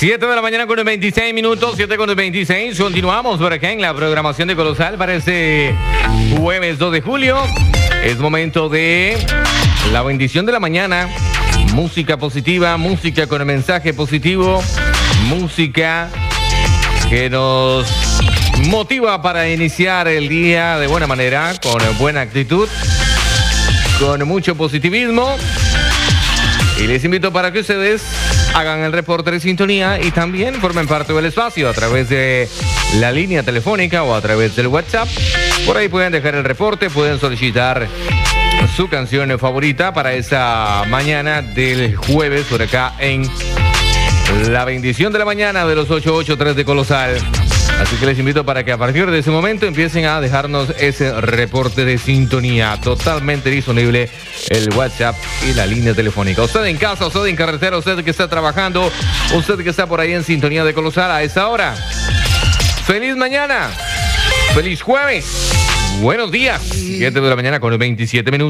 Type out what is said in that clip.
7 de la mañana con 26 minutos, 7 con 26. Continuamos por acá en la programación de Colosal para este jueves 2 de julio. Es momento de la bendición de la mañana. Música positiva, música con el mensaje positivo, música que nos motiva para iniciar el día de buena manera, con buena actitud, con mucho positivismo. Y les invito para que ustedes hagan el reporte de sintonía y también formen parte del espacio a través de la línea telefónica o a través del WhatsApp. Por ahí pueden dejar el reporte, pueden solicitar su canción favorita para esta mañana del jueves por acá en la bendición de la mañana de los 883 de Colosal. Así que les invito para que a partir de ese momento empiecen a dejarnos ese reporte de sintonía. Totalmente disponible el WhatsApp y la línea telefónica. Usted en casa, usted en carretera, usted que está trabajando, usted que está por ahí en sintonía de Colosal a esta hora. ¡Feliz mañana! ¡Feliz jueves! Buenos días. 7 de la mañana con 27 minutos.